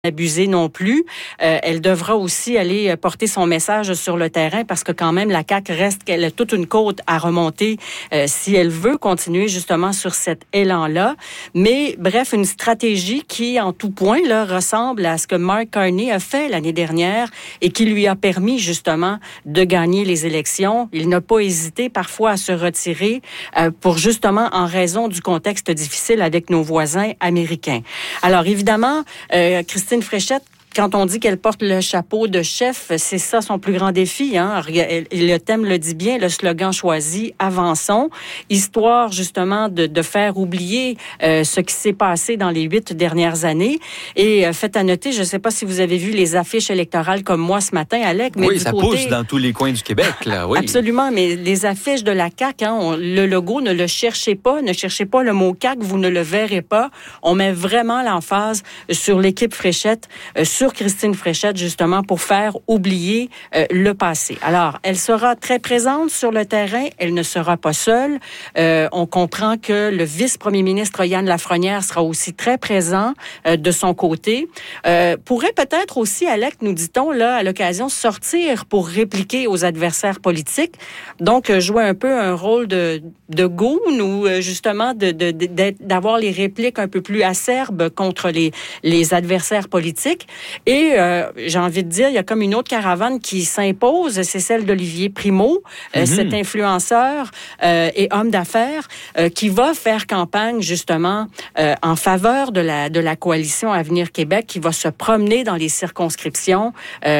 abuser non plus. Elle devra aussi aller porter son message sur le terrain parce que quand même la CAQ reste qu'elle a toute une côte à remonter si elle veut continuer justement sur cet élan-là. Mais bref, une stratégie qui en tout point là ressemble à ce que Mark Carney a fait l'année dernière et qui lui a permis justement de gagner les élections. Il n'a pas hésité parfois à se retirer pour justement en raison du contexte difficile avec nos voisins américains. Alors évidemment, Christine Fréchette, quand on dit qu'elle porte le chapeau de chef, c'est ça son plus grand défi. Hein? Le thème le dit bien, le slogan choisi, avançons, histoire justement de faire oublier ce qui s'est passé dans les 8 dernières années. Et faites à noter, je ne sais pas si vous avez vu les affiches électorales comme moi ce matin, Alec. Mais oui, ça pousse dans tous les coins du Québec. Là, oui. Absolument, mais les affiches de la CAQ, le logo, ne le cherchez pas, ne cherchez pas le mot CAQ, vous ne le verrez pas. On met vraiment l'emphase sur l'équipe Fréchette, sur Christine Fréchette, justement, pour faire oublier le passé. Alors, elle sera très présente sur le terrain. Elle ne sera pas seule. On comprend que le vice-premier ministre Yann Lafrenière sera aussi très présent de son côté. Pourrait peut-être aussi, Alec, nous dit-on, là, à l'occasion, sortir pour répliquer aux adversaires politiques. Donc, jouer un peu un rôle de goon ou justement d'avoir les répliques un peu plus acerbes contre les adversaires politiques. Et j'ai envie de dire, il y a comme une autre caravane qui s'impose, c'est celle d'Olivier Primo, cet influenceur et homme d'affaires qui va faire campagne justement en faveur de la coalition Avenir Québec, qui va se promener dans les circonscriptions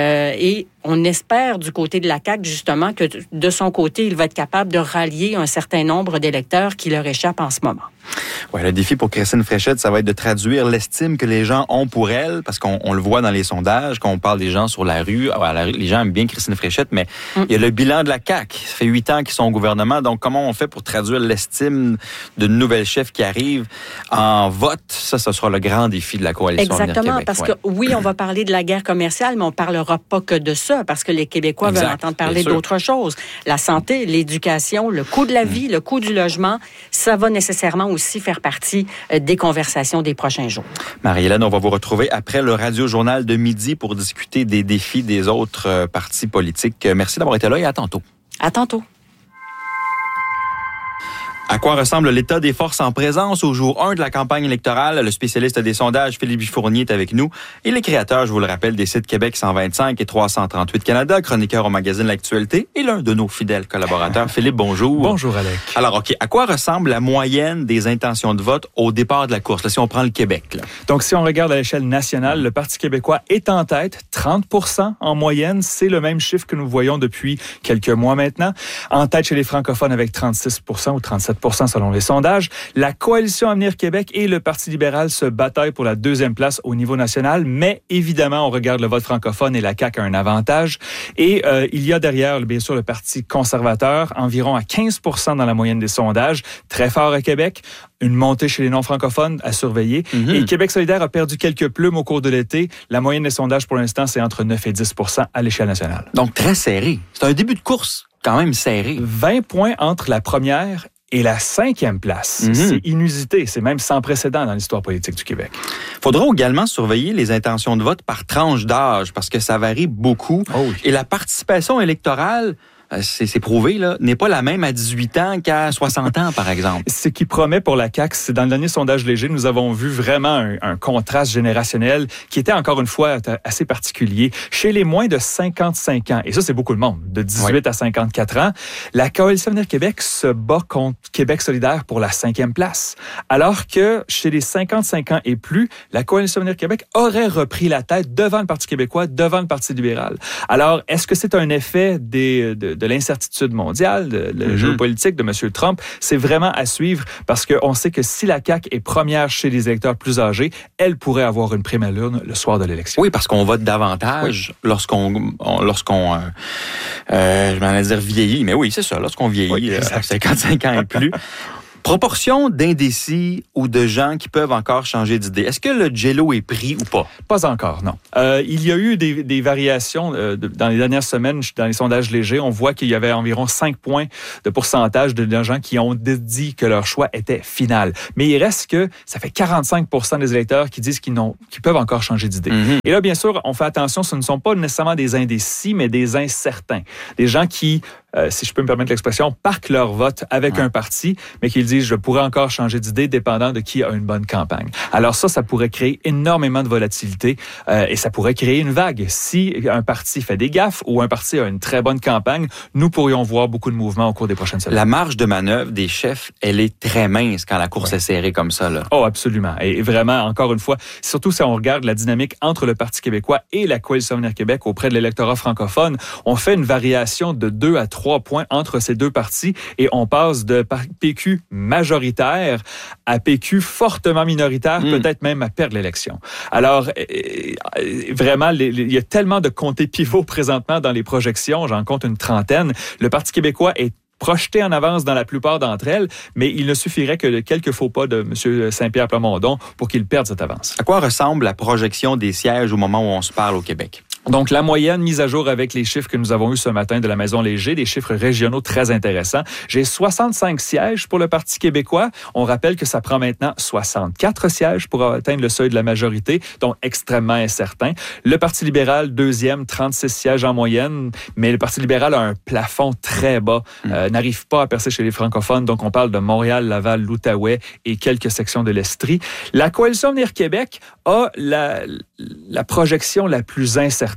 et on espère du côté de la CAQ justement que de son côté, il va être capable de rallier un certain nombre d'électeurs qui leur échappent en ce moment. Ouais, le défi pour Christine Fréchette, ça va être de traduire l'estime que les gens ont pour elle, parce qu'on le voit dans les sondages, quand on parle des gens sur la rue, les gens aiment bien Christine Fréchette, mais il y a le bilan de la CAQ. Ça fait 8 ans qu'ils sont au gouvernement, donc comment on fait pour traduire l'estime d'une nouvelle chef qui arrive en vote? Ça sera le grand défi de la coalition Avenir Québec. Exactement, parce que oui, on va parler de la guerre commerciale, mais on parlera pas que de ça, parce que les Québécois veulent entendre parler d'autres choses. La santé, l'éducation, le coût de la vie, le coût du logement, ça va nécessairement aussi faire partie des conversations des prochains jours. Marie-Hélène, on va vous retrouver après le Radio-Journal de midi pour discuter des défis des autres partis politiques. Merci d'avoir été là et à tantôt. À tantôt. À quoi ressemble l'état des forces en présence au jour 1 de la campagne électorale? Le spécialiste des sondages, Philippe Fournier, est avec nous. Et les créateurs, je vous le rappelle, des sites Québec 125 et 338 Canada, chroniqueur au magazine L'Actualité et l'un de nos fidèles collaborateurs. Philippe, bonjour. Bonjour, Alec. Alors, OK, à quoi ressemble la moyenne des intentions de vote au départ de la course? Là, si on prend le Québec. Là. Donc, si on regarde à l'échelle nationale, le Parti québécois est en tête, 30% en moyenne. C'est le même chiffre que nous voyons depuis quelques mois maintenant. En tête chez les francophones avec 36% ou 37% selon les sondages. La coalition Avenir Québec et le Parti libéral se bataillent pour la deuxième place au niveau national, mais évidemment, on regarde le vote francophone et la CAQ a un avantage. Et il y a derrière, bien sûr, le Parti conservateur, environ à 15% dans la moyenne des sondages, très fort à Québec. Une montée chez les non-francophones à surveiller. Et Québec solidaire a perdu quelques plumes au cours de l'été. La moyenne des sondages, pour l'instant, c'est entre 9 et 10% à l'échelle nationale. Donc, très serré. C'est un début de course quand même serré. 20 points entre la première et la 5e place. C'est inusité, c'est même sans précédent dans l'histoire politique du Québec. Il faudra également surveiller les intentions de vote par tranche d'âge, parce que ça varie beaucoup. Oh oui. Et la participation électorale, c'est prouvé, là, n'est pas la même à 18 ans qu'à 60 ans, par exemple. Ce qui promet pour la CAQ, c'est dans le dernier sondage léger, nous avons vu vraiment un contraste générationnel qui était encore une fois assez particulier. Chez les moins de 55 ans, et ça c'est beaucoup de monde, de 18 à 54 ans, la coalition Avenir Québec se bat contre Québec solidaire pour la 5e place. Alors que chez les 55 ans et plus, la coalition Avenir Québec aurait repris la tête devant le Parti québécois, devant le Parti libéral. Alors, est-ce que c'est un effet de l'incertitude mondiale, de la géopolitique de M. Trump? C'est vraiment à suivre parce qu'on sait que si la CAQ est première chez les électeurs plus âgés, elle pourrait avoir une prime à l'urne le soir de l'élection. Oui, parce qu'on vote davantage lorsqu'on je m'en allais dire vieillit, mais oui, c'est ça, lorsqu'on vieillit à 55 ans et plus. Proportion d'indécis ou de gens qui peuvent encore changer d'idée. Est-ce que le Jello est pris ou pas? Pas encore, non. Il y a eu des variations dans les dernières semaines dans les sondages légers. On voit qu'il y avait environ 5 points de pourcentage de gens qui ont dit que leur choix était final. Mais il reste que ça fait 45% des électeurs qui disent qu'ils peuvent encore changer d'idée. Mm-hmm. Et là, bien sûr, on fait attention, ce ne sont pas nécessairement des indécis, mais des incertains. Des gens qui, si je peux me permettre l'expression, parquent leur vote avec un parti, mais qu'ils disent, je pourrais encore changer d'idée dépendant de qui a une bonne campagne. Alors ça pourrait créer énormément de volatilité et ça pourrait créer une vague. Si un parti fait des gaffes ou un parti a une très bonne campagne, nous pourrions voir beaucoup de mouvements au cours des prochaines semaines. La marge de manœuvre des chefs, elle est très mince quand la course est serrée comme ça, là. Oh, absolument. Et vraiment, encore une fois, surtout si on regarde la dynamique entre le Parti québécois et la Coalition Avenir Québec auprès de l'électorat francophone, on fait une variation de 2 à 3 points entre ces deux partis et on passe de PQ majoritaire à PQ fortement minoritaire, peut-être même à perdre l'élection. Alors, vraiment, il y a tellement de comtés pivots présentement dans les projections, j'en compte une trentaine. Le Parti québécois est projeté en avance dans la plupart d'entre elles, mais il ne suffirait que de quelques faux pas de M. Saint-Pierre Plamondon pour qu'il perde cette avance. À quoi ressemble la projection des sièges au moment où on se parle au Québec? Donc, la moyenne mise à jour avec les chiffres que nous avons eus ce matin de la Maison Léger, des chiffres régionaux très intéressants. J'ai 65 sièges pour le Parti québécois. On rappelle que ça prend maintenant 64 sièges pour atteindre le seuil de la majorité, donc extrêmement incertain. Le Parti libéral, deuxième, 36 sièges en moyenne, mais le Parti libéral a un plafond très bas, n'arrive pas à percer chez les francophones, donc on parle de Montréal, Laval, l'Outaouais et quelques sections de l'Estrie. La Coalition Avenir Québec a la projection la plus incertaine.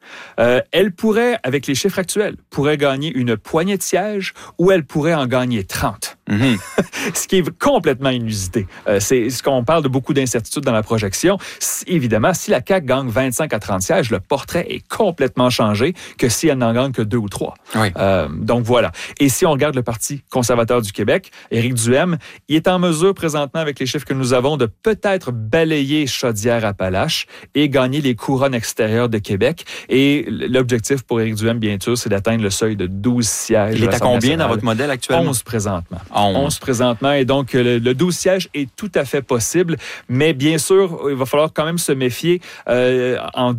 Elle pourrait, avec les chiffres actuels, gagner une poignée de sièges ou elle pourrait en gagner 30. Mm-hmm. Ce qui est complètement inusité. C'est ce qu'on parle de beaucoup d'incertitudes dans la projection. Évidemment, si la CAQ gagne 25 à 30 sièges, le portrait est complètement changé que si elle n'en gagne que 2 ou 3. Oui. Donc voilà. Et si on regarde le Parti conservateur du Québec, Éric Duhaime, il est en mesure présentement, avec les chiffres que nous avons, de peut-être balayer Chaudière-Appalaches et gagner les couronnes extérieures de Québec. Et l'objectif pour Éric Duhaime, bien sûr, c'est d'atteindre le seuil de 12 sièges. Il est à combien dans votre modèle actuellement? 11 présentement. 11 présentement. Et donc, le 12 sièges est tout à fait possible. Mais bien sûr, il va falloir quand même se méfier. En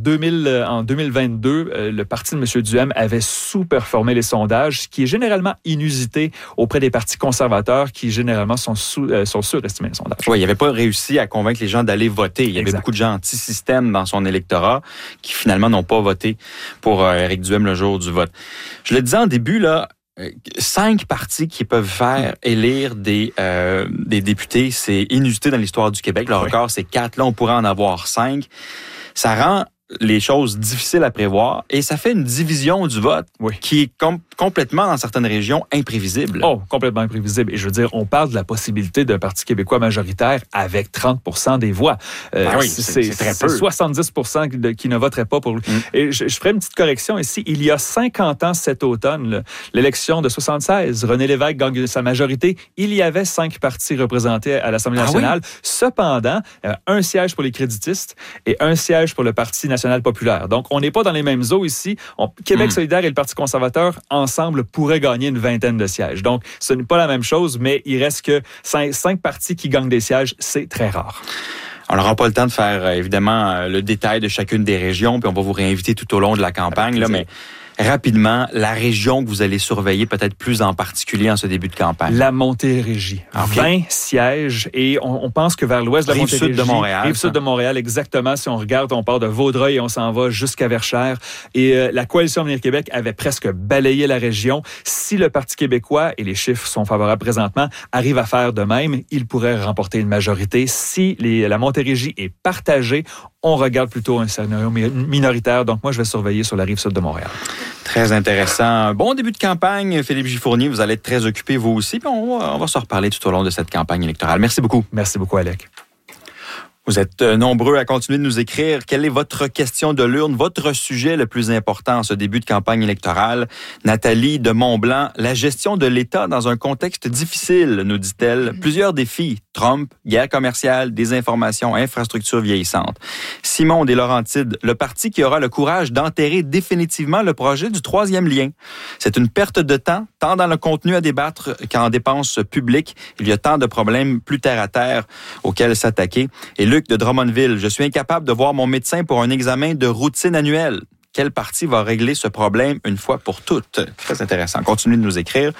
2022, le parti de M. Duhaime avait sous-performé les sondages, ce qui est généralement inusité auprès des partis conservateurs qui, généralement, sont surestimés les sondages. Oui, il n'avait pas réussi à convaincre les gens d'aller voter. Il y avait beaucoup de gens anti-système dans son électorat qui, finalement, n'ont pas voté pour Éric Duhaime le jour du vote. Je le disais en début, là, 5 partis qui peuvent faire élire des députés, c'est inusité dans l'histoire du Québec. Le record, c'est 4. Là, on pourrait en avoir 5. Ça rend les choses difficiles à prévoir et ça fait une division du vote qui est complètement, dans certaines régions, imprévisible. Oh, complètement imprévisible. Et je veux dire, on parle de la possibilité d'un Parti québécois majoritaire avec 30% des voix. C'est très peu. 70% qui ne voteraient pas pour lui. Et je ferai une petite correction ici. Il y a 50 ans, cet automne, l'élection de 76, René Lévesque gagne sa majorité. Il y avait 5 partis représentés à l'Assemblée nationale. Cependant, un siège pour les créditistes et un siège pour le Parti national populaire. Donc, on n'est pas dans les mêmes eaux ici. Québec solidaire et le Parti conservateur, ensemble, pourraient gagner une vingtaine de sièges. Donc, ce n'est pas la même chose, mais il reste que 5 partis qui gagnent des sièges, c'est très rare. On n'aura pas le temps de faire, évidemment, le détail de chacune des régions, puis on va vous réinviter tout au long de la campagne, là, mais rapidement, la région que vous allez surveiller peut-être plus en particulier en ce début de campagne. La Montérégie. 20 sièges et on pense que vers l'ouest de la Montérégie. Rive-sud de Montréal. Rive-sud de Montréal, exactement. Si on regarde, on part de Vaudreuil et on s'en va jusqu'à Verchères. Et la Coalition Avenir Québec avait presque balayé la région. Si le Parti québécois, et les chiffres sont favorables présentement, arrive à faire de même, il pourrait remporter une majorité. Si la Montérégie est partagée, on regarde plutôt un scénario minoritaire. Donc, moi, je vais surveiller sur la Rive-sud de Montréal. Très intéressant. Bon début de campagne, Philippe Gifournier. Vous allez être très occupé, vous aussi. Puis on va se reparler tout au long de cette campagne électorale. Merci beaucoup. Merci beaucoup, Alec. Vous êtes nombreux à continuer de nous écrire. Quelle est votre question de l'urne, votre sujet le plus important en ce début de campagne électorale? Nathalie de Montblanc, la gestion de l'État dans un contexte difficile, nous dit-elle. Plusieurs défis. Trump, guerre commerciale, désinformation, infrastructure vieillissante. Simon des Laurentides, le parti qui aura le courage d'enterrer définitivement le projet du troisième lien. C'est une perte de temps, tant dans le contenu à débattre qu'en dépenses publiques. Il y a tant de problèmes plus terre à terre auxquels s'attaquer. Et Luc de Drummondville, je suis incapable de voir mon médecin pour un examen de routine annuel. Quel parti va régler ce problème une fois pour toutes? Très intéressant. Continuez de nous écrire.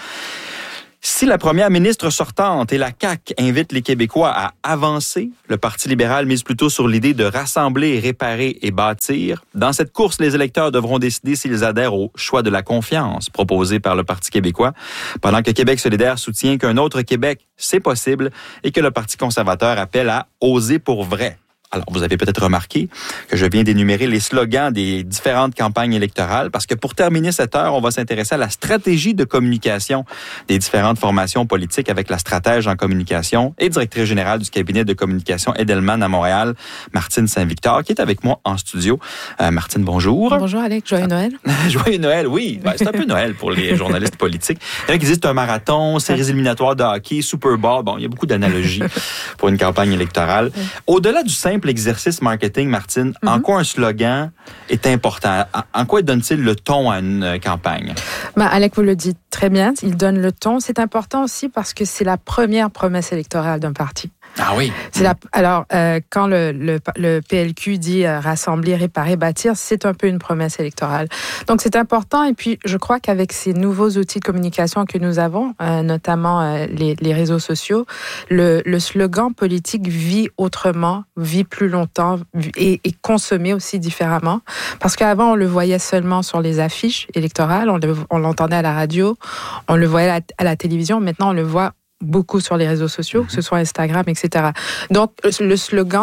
Si la première ministre sortante et la CAQ invitent les Québécois à avancer, le Parti libéral mise plutôt sur l'idée de rassembler, réparer et bâtir. Dans cette course, les électeurs devront décider s'ils adhèrent au choix de la confiance proposé par le Parti québécois, pendant que Québec solidaire soutient qu'un autre Québec, c'est possible, et que le Parti conservateur appelle à oser pour vrai. Alors, vous avez peut-être remarqué que je viens d'énumérer les slogans des différentes campagnes électorales parce que pour terminer cette heure, on va s'intéresser à la stratégie de communication des différentes formations politiques avec la stratège en communication et directrice générale du cabinet de communication Edelman à Montréal, Martine Saint-Victor, qui est avec moi en studio. Martine, bonjour. Bonjour Alex, joyeux Noël. Joyeux Noël, oui. Ben, c'est un peu Noël pour les journalistes politiques. Il y en a qui disent que c'est un marathon, séries éliminatoires de hockey, Super Bowl. Bon, il y a beaucoup d'analogies pour une campagne électorale. Au-delà du simple exercice marketing, Martine, en quoi un slogan est important? En quoi donne-t-il le ton à une campagne? Alec, vous le dites très bien, il donne le ton. C'est important aussi parce que c'est la première promesse électorale d'un parti. Ah oui. Alors, quand le PLQ dit rassembler, réparer, bâtir, c'est un peu une promesse électorale. Donc, c'est important. Et puis, je crois qu'avec ces nouveaux outils de communication que nous avons, notamment les réseaux sociaux, le slogan politique vit autrement, vit plus longtemps et consommé aussi différemment. Parce qu'avant, on le voyait seulement sur les affiches électorales, on l'entendait à la radio, on le voyait à la télévision. Maintenant, on le voit beaucoup sur les réseaux sociaux, que ce soit Instagram, etc. Donc, le slogan,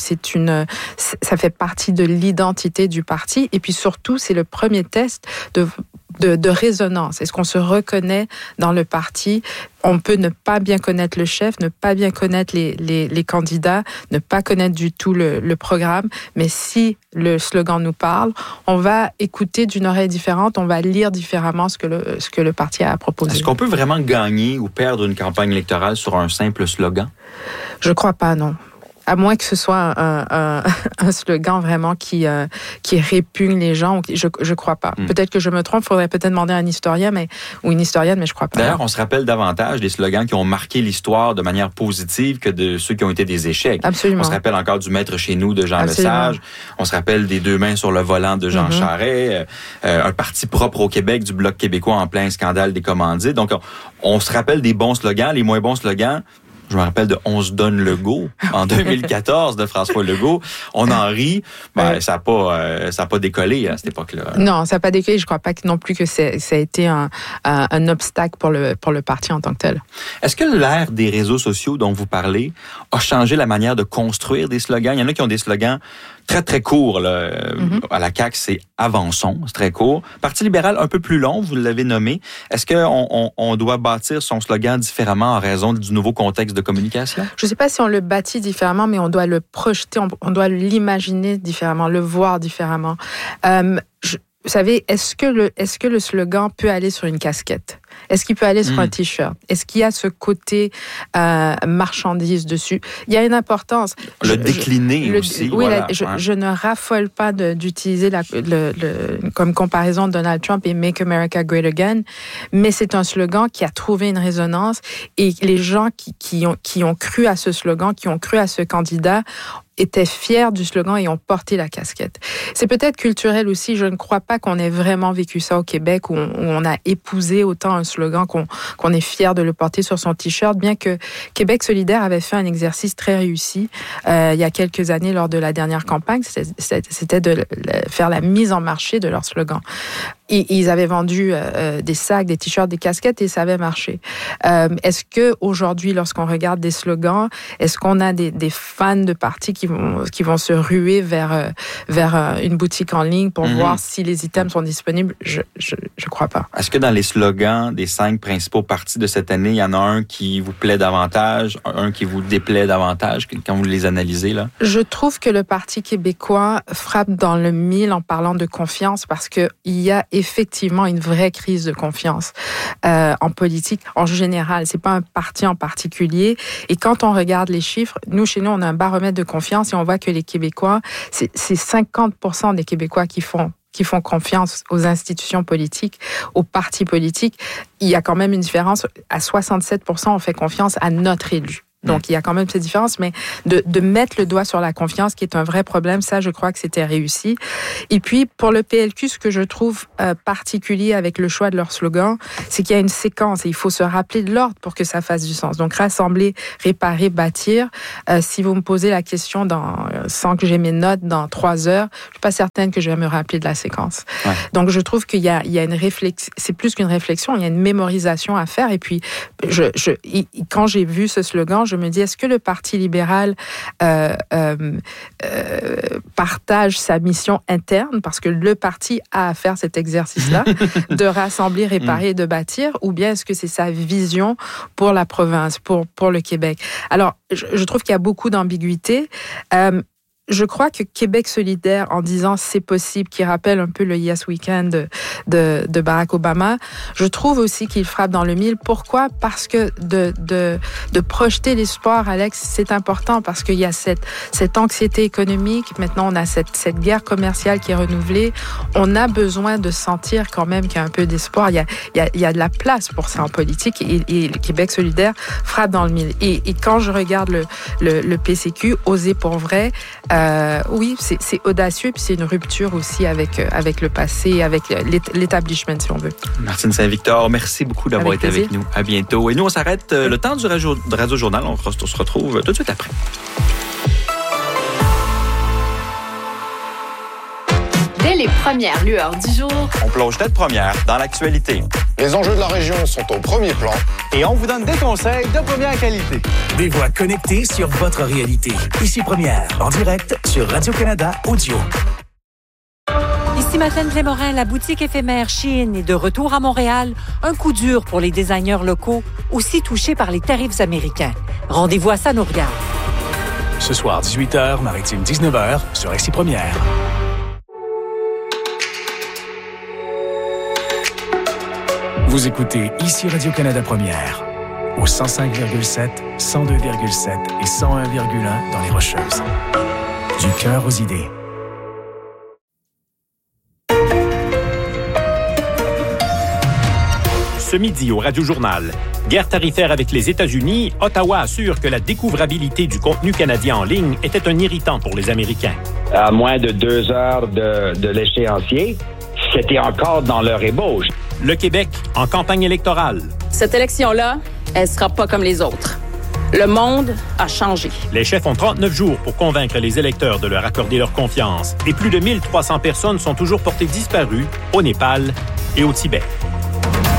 ça fait partie de l'identité du parti. Et puis surtout, c'est le premier test de résonance. Est-ce qu'on se reconnaît dans le parti? On peut ne pas bien connaître le chef, ne pas bien connaître les candidats, ne pas connaître du tout le programme, mais si le slogan nous parle, on va écouter d'une oreille différente, on va lire différemment ce que le parti a proposé. Est-ce qu'on peut vraiment gagner ou perdre une campagne électorale sur un simple slogan? Je crois pas, non. À moins que ce soit un slogan vraiment qui répugne les gens, je crois pas. Peut-être que je me trompe, il faudrait peut-être demander à un historien ou une historienne, mais je crois pas. D'ailleurs, on se rappelle davantage des slogans qui ont marqué l'histoire de manière positive que de ceux qui ont été des échecs. Absolument. On se rappelle encore du Maître chez nous de Jean Absolument. Lesage. On se rappelle des deux mains sur le volant de Jean Charest. Un parti propre au Québec du Bloc québécois en plein scandale des commandites. Donc, on se rappelle des bons slogans, les moins bons slogans. Je me rappelle de « On se donne le go » en 2014 de François Legault. On en rit. Ça n'a pas décollé à cette époque-là. Non, ça n'a pas décollé. Je ne crois pas non plus que ça a été un obstacle pour le parti en tant que tel. Est-ce que l'ère des réseaux sociaux dont vous parlez a changé la manière de construire des slogans? Il y en a qui ont des slogans très, très courts. À la CAQ, c'est « Avançons », c'est très court. Parti libéral, un peu plus long, vous l'avez nommé. Est-ce qu'on doit bâtir son slogan différemment en raison du nouveau contexte de communication? Je ne sais pas si on le bâtit différemment, mais on doit le projeter, on doit l'imaginer différemment, le voir différemment. Vous savez, est-ce que le slogan peut aller sur une casquette? Est-ce qu'il peut aller sur un t-shirt? Est-ce qu'il y a ce côté marchandise dessus? Il y a une importance. Le décliner aussi. Oui, voilà. je ne raffole pas d'utiliser comme comparaison Donald Trump et Make America Great Again, mais c'est un slogan qui a trouvé une résonance et les gens qui ont cru à ce slogan, qui ont cru à ce candidat, étaient fiers du slogan et ont porté la casquette. C'est peut-être culturel aussi. Je ne crois pas qu'on ait vraiment vécu ça au Québec où on a épousé autant un slogan qu'on est fier de le porter sur son t-shirt, bien que Québec solidaire avait fait un exercice très réussi il y a quelques années lors de la dernière campagne. C'était de faire la mise en marché de leur slogan. ils avaient vendu des sacs, des t-shirts, des casquettes et ça avait marché. Est-ce que aujourd'hui, lorsqu'on regarde des slogans, est-ce qu'on a des fans de partis qui vont se ruer vers une boutique en ligne pour voir si les items sont disponibles? Je crois pas. Est-ce que dans les slogans des 5 principaux partis de cette année, il y en a un qui vous plaît davantage, un qui vous déplaît davantage quand vous les analysez, là? Je trouve que le Parti québécois frappe dans le mille en parlant de confiance parce qu'il y a effectivement une vraie crise de confiance en politique en général. C'est pas un parti en particulier. Et quand on regarde les chiffres, chez nous, on a un baromètre de confiance et on voit que les Québécois, c'est 50% des Québécois qui font confiance aux institutions politiques, aux partis politiques. Il y a quand même une différence. À 67%, on fait confiance à notre élu. Donc, il y a quand même cette différence, mais de mettre le doigt sur la confiance, qui est un vrai problème, ça, je crois que c'était réussi. Et puis, pour le PLQ, ce que je trouve particulier avec le choix de leur slogan, c'est qu'il y a une séquence et il faut se rappeler de l'ordre pour que ça fasse du sens. Donc, rassembler, réparer, bâtir. Si vous me posez la question sans que j'ai mes notes dans 3 heures, je suis pas certaine que je vais me rappeler de la séquence. Ouais. Donc, je trouve qu'il y a une réflexion, c'est plus qu'une réflexion, il y a une mémorisation à faire. Et puis, quand j'ai vu ce slogan, je me dis, est-ce que le Parti libéral partage sa mission interne, parce que le parti a à faire cet exercice-là, de rassembler, réparer et de bâtir, ou bien est-ce que c'est sa vision pour la province, pour le Québec? Alors, je trouve qu'il y a beaucoup d'ambiguïté. Je crois que Québec solidaire, en disant c'est possible, qui rappelle un peu le Yes Weekend de Barack Obama, je trouve aussi qu'il frappe dans le mille. Pourquoi? Parce que de projeter l'espoir, Alex, c'est important parce qu'il y a cette anxiété économique. Maintenant, on a cette guerre commerciale qui est renouvelée. On a besoin de sentir quand même qu'il y a un peu d'espoir. Il y a de la place pour ça en politique et le Québec solidaire frappe dans le mille. Et quand je regarde le PCQ, oser pour vrai, oui, c'est audacieux, puis c'est une rupture aussi avec le passé, avec l'établissement, si on veut. Martine Saint-Victor, merci beaucoup d'avoir été avec nous. À bientôt. Et nous, on s'arrête le temps du Radio Journal. On se retrouve tout de suite après. Dès les premières lueurs du jour, on plonge tête première dans l'actualité. Les enjeux de la région sont au premier plan. Et on vous donne des conseils de première qualité. Des voix connectées sur votre réalité. Ici Première, en direct sur Radio-Canada Audio. Ici Madeleine Blais-Morin, la boutique éphémère Shein est de retour à Montréal. Un coup dur pour les designers locaux, aussi touchés par les tarifs américains. Rendez-vous à Ça nous regarde. Ce soir, 18h, Maritime 19h, sur Ici Première. Vous écoutez Ici Radio-Canada Première, au 105,7, 102,7 et 101,1 dans les Rocheuses. Du cœur aux idées. Ce midi au Radio Journal, guerre tarifaire avec les États-Unis, Ottawa assure que la découvrabilité du contenu canadien en ligne était un irritant pour les Américains. À moins de 2 heures de l'échéancier, c'était encore dans leur ébauche. Le Québec, en campagne électorale. Cette élection-là, elle sera pas comme les autres. Le monde a changé. Les chefs ont 39 jours pour convaincre les électeurs de leur accorder leur confiance. Et plus de 1300 personnes sont toujours portées disparues au Népal et au Tibet.